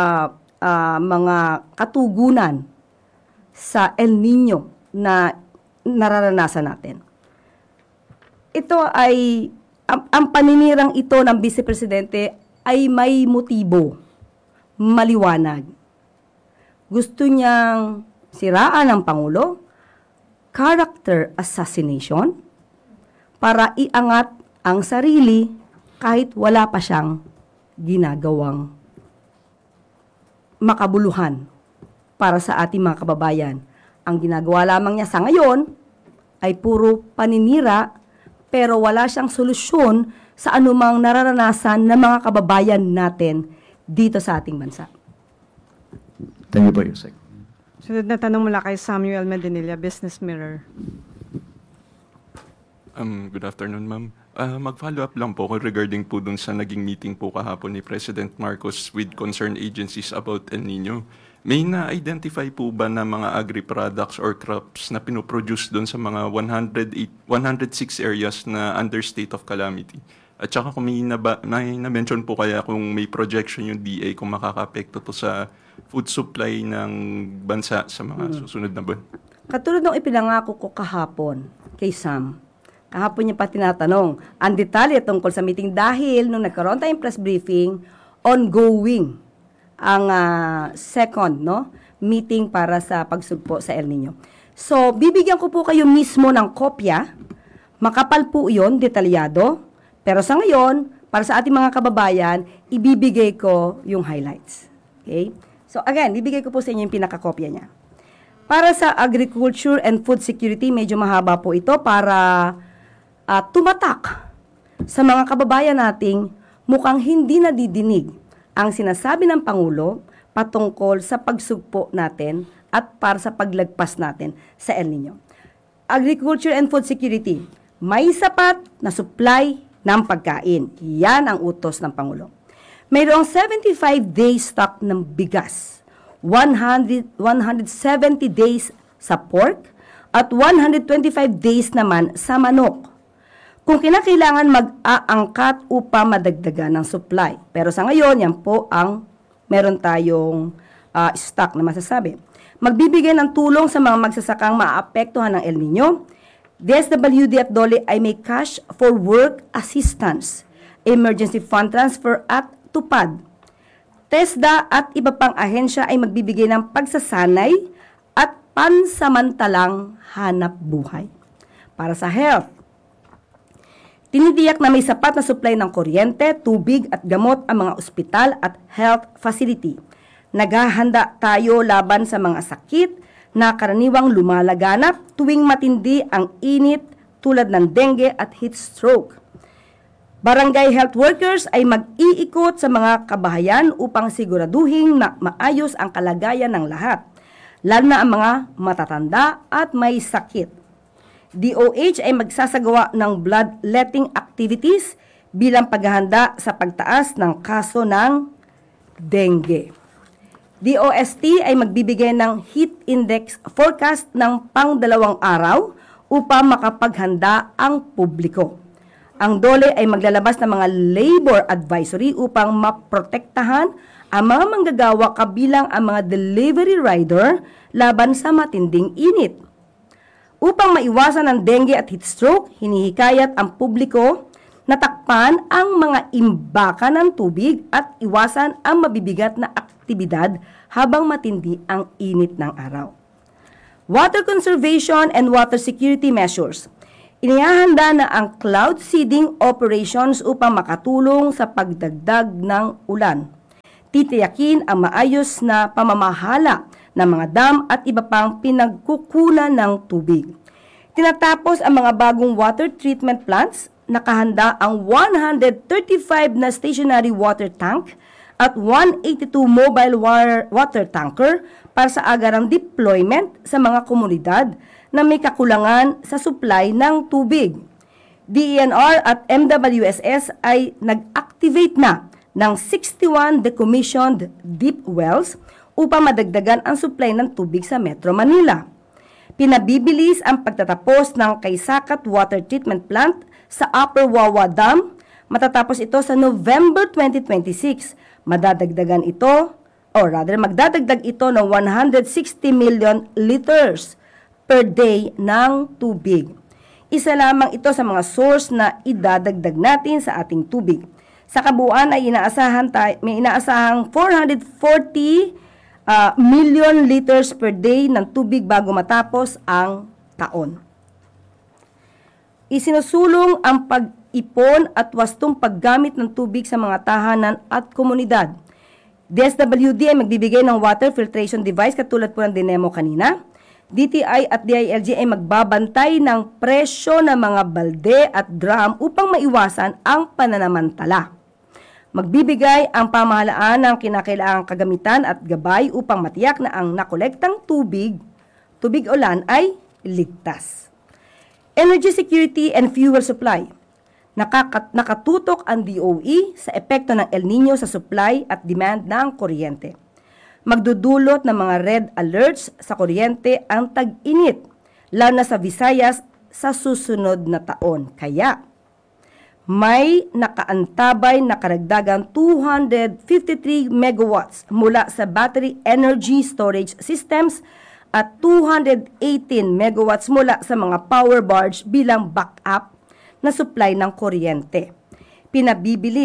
S22: mga katugunan sa El Nino na nararanasan natin. Ito ay, ang paninirang ito ng Vice Presidente ay may motibo, maliwanag. Gusto niyang siraan ang Pangulo, character assassination, para iangat ang sarili kahit wala pa siyang ginagawang makabuluhan para sa ating mga kababayan. Ang ginagawa lamang niya sa ngayon ay puro paninira, pero wala siyang solusyon sa anumang nararanasan ng mga kababayan natin dito sa ating bansa.
S18: Thank you po, Yusek.
S14: Sunod na tanong mula kay Samuel Medinilla, Business Mirror.
S4: Good afternoon, ma'am. Mag-follow up lang po regarding po dun sa naging meeting po kahapon ni President Marcos with concerned agencies about El Nino. May na-identify po ba na mga agri-products or crops na pinoproduce doon sa mga 106 areas na under state of calamity? At saka kung may na-mention po kaya kung may projection yung DA kung makaka-apekto to sa food supply ng bansa sa mga susunod na buwan?
S22: Katulad ng ipinangako ko kahapon kay Sam, kahapon niya pa tinatanong ang detalye tungkol sa meeting dahil nung nagkaroon tayong press briefing, ongoing ang second meeting para sa pagsugpo sa El Nino. So, bibigyan ko po kayo mismo ng kopya. Makapal po yun, detalyado. Pero sa ngayon, para sa ating mga kababayan, ibibigay ko yung highlights. Okay? So, again, bibigay ko po sa inyo yung pinakakopya niya. Para sa agriculture and food security, medyo mahaba po ito para tumatak sa mga kababayan nating mukhang hindi nadidinig ang sinasabi ng Pangulo patungkol sa pagsugpo natin at para sa paglagpas natin sa El Nino. Agriculture and food security, may sapat na supply ng pagkain. Yan ang utos ng Pangulo. Mayroong 75 days stock ng bigas, 170 days sa pork, at 125 days naman sa manok. Kung kinakailangan mag-aangkat upang madagdagan ng supply. Pero sa ngayon, yan po ang meron tayong stock na masasabi. Magbibigay ng tulong sa mga magsasakang maapektuhan ng El Nino. DSWD at DOLE ay may cash for work assistance, emergency fund transfer at tupad. TESDA at iba pang ahensya ay magbibigay ng pagsasanay at pansamantalang hanap buhay. Para sa health, tinidiyak na may sapat na supply ng kuryente, tubig at gamot ang mga ospital at health facility. Naghahanda tayo laban sa mga sakit na karaniwang lumalaganap tuwing matindi ang init tulad ng dengue at heat stroke. Barangay health workers ay mag-iikot sa mga kabahayan upang siguraduhin na maayos ang kalagayan ng lahat, lalo na ang mga matatanda at may sakit. DOH ay magsasagawa ng bloodletting activities bilang paghahanda sa pagtaas ng kaso ng dengue. DOST ay magbibigay ng heat index forecast ng pang-2 araw upang makapaghanda ang publiko. Ang DOLE ay maglalabas ng mga labor advisory upang maprotektahan ang mga manggagawa kabilang ang mga delivery rider laban sa matinding init. Upang maiwasan ang dengue at heat stroke, hinihikayat ang publiko na takpan ang mga imbakan ng tubig at iwasan ang mabibigat na aktibidad habang matindi ang init ng araw. Water conservation and water security measures. Inihahanda na ang cloud seeding operations upang makatulong sa pagdagdag ng ulan. Titiyakin ang maayos na pamamahala ng mga dam at iba pang pinagkukunan ng tubig. Tinatapos ang mga bagong water treatment plants. Nakahanda ang 135 na stationary water tank at 182 mobile water tanker para sa agarang deployment sa mga komunidad na may kakulangan sa supply ng tubig. DENR at MWSS ay nag-activate na ng 61 decommissioned deep wells upang madagdagan ang supply ng tubig sa Metro Manila. Pinabibilis ang pagtatapos ng Kaysakat Water Treatment Plant sa Upper Wawa Dam. Matatapos ito sa November 2026. Magdadagdag ito ng 160 million liters per day ng tubig. Isa lamang ito sa mga source na idadagdag natin sa ating tubig. Sa kabuuan ay may inaasahang 440 million liters per day ng tubig bago matapos ang taon. Isinusulong ang pag-ipon at wastong paggamit ng tubig sa mga tahanan at komunidad. DSWD ay magbibigay ng water filtration device katulad po ng dinemo kanina. DTI at DILG ay magbabantay ng presyo ng mga balde at drum upang maiwasan ang pananamantala. Magbibigay ang pamahalaan ng kinakailangang kagamitan at gabay upang matiyak na ang nakolektang tubig ulan ay ligtas. Energy security and fuel supply. Nakatutok ang DOE sa epekto ng El Nino sa supply at demand ng kuryente. Magdudulot ng mga red alerts sa kuryente ang tag-init, lalo na sa Visayas sa susunod na taon. Kaya, may nakaantabay na karagdagang 253 megawatts mula sa battery energy storage systems at 218 megawatts mula sa mga power barge bilang backup na supply ng kuryente. Pinabibilis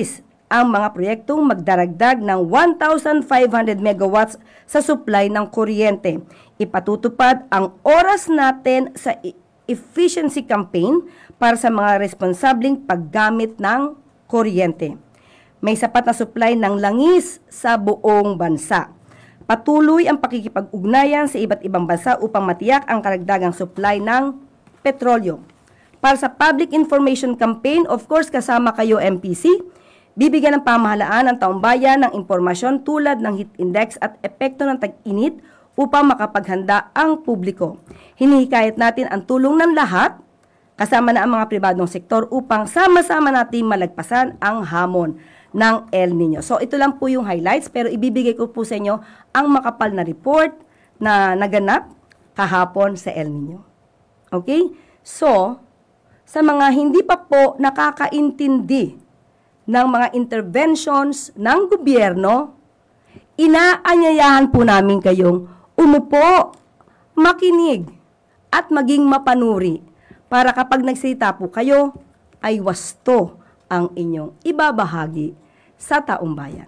S22: ang mga proyektong magdaragdag ng 1,500 megawatts sa supply ng kuryente. Ipatutupad ang oras natin sa efficiency campaign para sa mga responsableng paggamit ng kuryente. May sapat na supply ng langis sa buong bansa. Patuloy ang pakikipag-ugnayan sa iba't ibang bansa upang matiyak ang karagdagang supply ng petrolyo. Para sa public information campaign, of course kasama kayo MPC, bibigyan ng pamahalaan ng taong bayan ng impormasyon tulad ng heat index at epekto ng tag-init upang makapaghanda ang publiko. Hinihikayat natin ang tulong ng lahat, kasama na ang mga pribadong sektor upang sama-sama natin malagpasan ang hamon ng El Nino. So ito lang po yung highlights, pero ibibigay ko po sa inyo ang makapal na report na naganap kahapon sa El Nino. Okay? So, sa mga hindi pa po nakakaintindi ng mga interventions ng gobyerno, inaanyayahan po namin kayong umupo, makinig, at maging mapanuri para kapag nagsalita po kayo, ay wasto ang inyong ibabahagi sa taong bayan.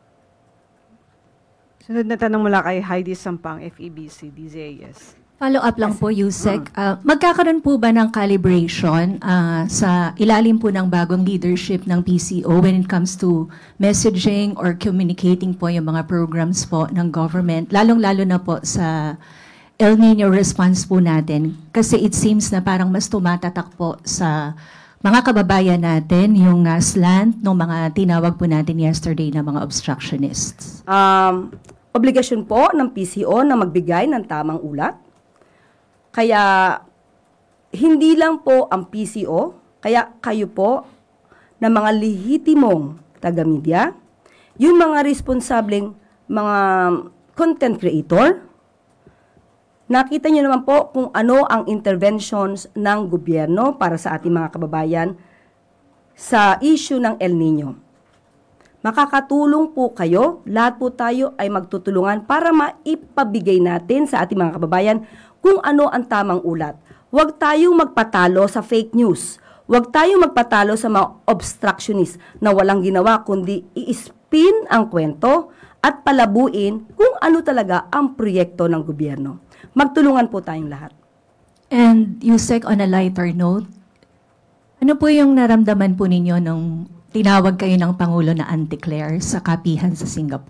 S14: Sunod na tanong mula kay Heidi Sampang, FEBC, DZAS.
S19: Follow-up lang po, Yusek. Magkakaroon po ba ng calibration sa ilalim po ng bagong leadership ng PCO when it comes to messaging or communicating po yung mga programs po ng government, lalong-lalo na po sa El Nino response po natin? Kasi it seems na parang mas tumatatak po sa mga kababayan natin yung slant ng mga tinawag po natin yesterday na mga obstructionists.
S22: Obligasyon po ng PCO na magbigay ng tamang ulat. Kaya, hindi lang po ang PCO, kaya kayo po na mga lehitimong taga-media, yung mga responsableng mga content creator, nakita nyo naman po kung ano ang interventions ng gobyerno para sa ating mga kababayan sa issue ng El Nino. Makakatulong po kayo, lahat po tayo ay magtutulungan para maipabigay natin sa ating mga kababayan kung ano ang tamang ulat. Huwag tayong magpatalo sa fake news. Huwag tayong magpatalo sa mga obstructionist na walang ginawa kundi i-spin ang kwento at palabuin kung ano talaga ang proyekto ng gobyerno. Magtulungan po tayong lahat.
S19: And Yusek, on a lighter note, ano po yung naramdaman po ninyo nung tinawag kayo ng Pangulo na Auntie Claire sa kapihan sa Singapore?